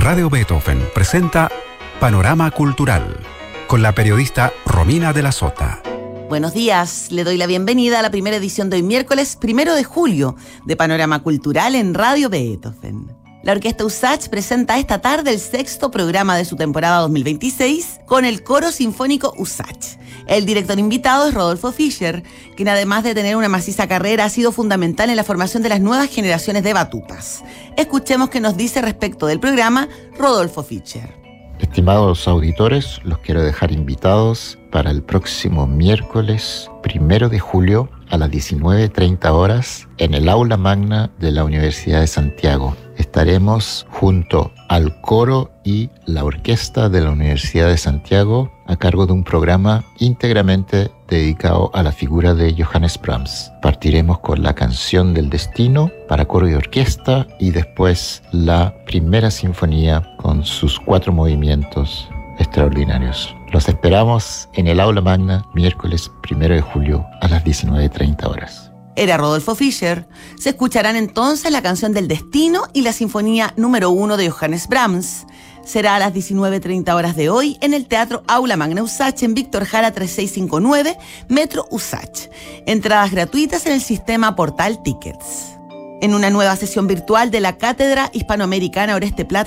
Radio Beethoven presenta Panorama Cultural con la periodista Romina de la Sota. Buenos días, le doy la bienvenida a la primera edición de hoy miércoles 1 de julio de Panorama Cultural en Radio Beethoven. La Orquesta USACH presenta esta tarde el 6º programa de su temporada 2026 con el Coro Sinfónico USACH. El director invitado es Rodolfo Fischer, quien además de tener una maciza carrera ha sido fundamental en la formación de las nuevas generaciones de batutas. Escuchemos qué nos dice respecto del programa Rodolfo Fischer. Estimados auditores, los quiero dejar invitados para el próximo miércoles 1 de julio a las 19:30 horas en el Aula Magna de la Universidad de Santiago. Estaremos junto al coro y la orquesta de la Universidad de Santiago a cargo de un programa íntegramente dedicado a la figura de Johannes Brahms. Partiremos con la Canción del Destino para coro y orquesta y después la Primera Sinfonía con sus 4 movimientos extraordinarios. Los esperamos en el Aula Magna miércoles 1 de julio a las 19:30 horas. Era Rodolfo Fischer. Se escucharán entonces la Canción del Destino y la Sinfonía número 1 de Johannes Brahms. Será a las 19:30 horas de hoy en el Teatro Aula Magna USACH en Víctor Jara 3659, Metro USACH. Entradas gratuitas en el sistema Portal Tickets. En una nueva sesión virtual de la Cátedra Hispanoamericana Oreste Plat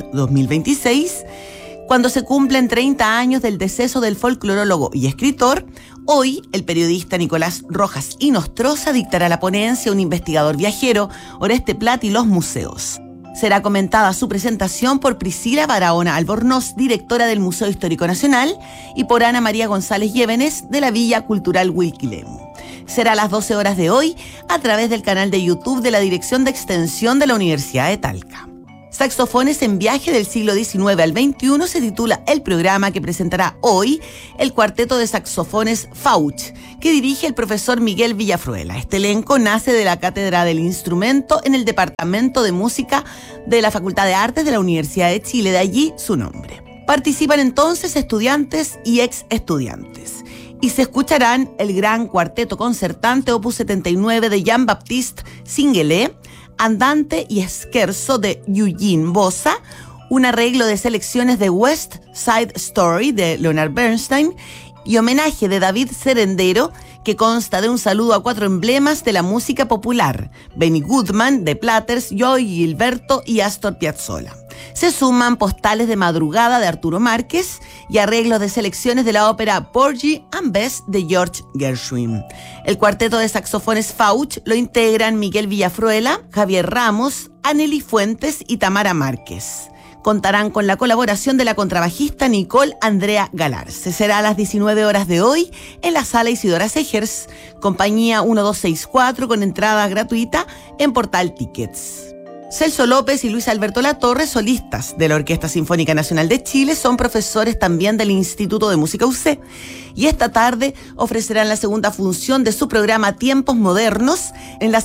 2026, cuando se cumplen 30 años del deceso del folclorólogo y escritor, hoy el periodista Nicolás Rojas Inostroza dictará la ponencia Un investigador viajero, Oreste Plat y los museos. Será comentada su presentación por Priscila Barahona Albornoz, directora del Museo Histórico Nacional, y por Ana María González Llévenes, de la Villa Cultural Wilquilemu. Será a las 12 horas de hoy a través del canal de YouTube de la Dirección de Extensión de la Universidad de Talca. Saxofones en viaje del siglo XIX al XXI se titula el programa que presentará hoy el cuarteto de saxofones Fauch, que dirige el profesor Miguel Villafruela. Este elenco nace de la Cátedra del Instrumento en el Departamento de Música de la Facultad de Artes de la Universidad de Chile, de allí su nombre. Participan entonces estudiantes y ex estudiantes. Y se escucharán el gran cuarteto concertante Opus 79 de Jean-Baptiste Singuelet, Andante y Scherzo de Eugene Bossa, un arreglo de selecciones de West Side Story de Leonard Bernstein y homenaje de David Serendero, que consta de un saludo a 4 emblemas de la música popular: Benny Goodman, The Platters, Joey Gilberto y Astor Piazzolla. Se suman postales de madrugada de Arturo Márquez y arreglos de selecciones de la ópera Porgy and Bess de George Gershwin. El cuarteto de saxofones Fauch lo integran Miguel Villafruela, Javier Ramos, Anneli Fuentes y Tamara Márquez. Contarán con la colaboración de la contrabajista Nicole Andrea Galarce. Será a las 19 horas de hoy en la Sala Isidora Segers, compañía 1264, con entrada gratuita en Portal Tickets. Celso López y Luis Alberto Latorre, solistas de la Orquesta Sinfónica Nacional de Chile, son profesores también del Instituto de Música UC, y esta tarde ofrecerán la segunda función de su programa Tiempos Modernos en la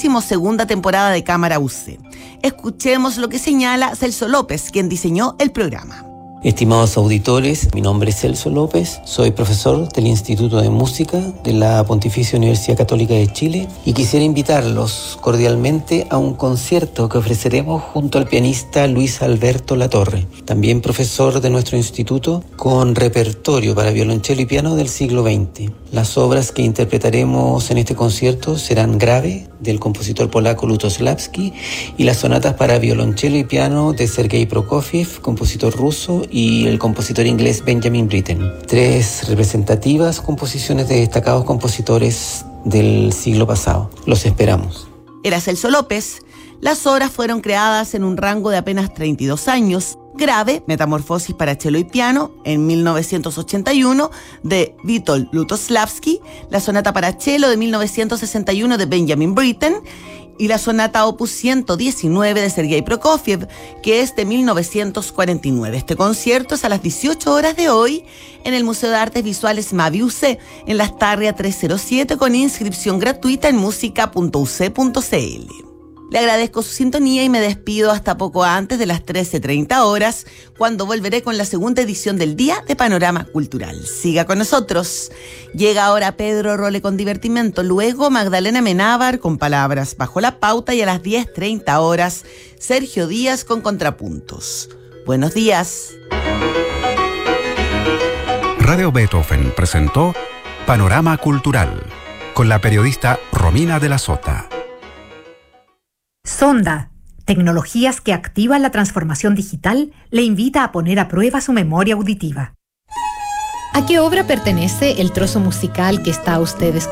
62ª temporada de Cámara UC. Escuchemos lo que señala Celso López, quien diseñó el programa. Estimados auditores, mi nombre es Celso López, soy profesor del Instituto de Música de la Pontificia Universidad Católica de Chile y quisiera invitarlos cordialmente a un concierto que ofreceremos junto al pianista Luis Alberto Latorre, también profesor de nuestro instituto, con repertorio para violonchelo y piano del siglo XX. Las obras que interpretaremos en este concierto serán Grave, del compositor polaco Lutosławski, y las sonatas para violonchelo y piano de Sergei Prokofiev, compositor ruso, y el compositor inglés Benjamin Britten. 3 representativas composiciones de destacados compositores del siglo pasado. Los esperamos. Era Celso López. Las obras fueron creadas en un rango de apenas 32 años. Grave, Metamorfosis para cello y piano, en 1981, de Witold Lutosławski, la sonata para cello de 1961 de Benjamin Britten, y la sonata Opus 119 de Sergei Prokofiev, que es de 1949. Este concierto es a las 18 horas de hoy en el Museo de Artes Visuales Mavi UC, en la Astarria 307, con inscripción gratuita en musica.uc.cl. Le agradezco su sintonía y me despido hasta poco antes de las 13:30 horas, cuando volveré con la segunda edición del Día de Panorama Cultural. Siga con nosotros. Llega ahora Pedro Role con Divertimento, luego Magdalena Menábar con Palabras Bajo la Pauta y a las 10:30 horas Sergio Díaz con Contrapuntos. Buenos días. Radio Beethoven presentó Panorama Cultural con la periodista Romina de la Sota. Sonda, tecnologías que activan la transformación digital, le invita a poner a prueba su memoria auditiva. ¿A qué obra pertenece el trozo musical que está usted escuchando?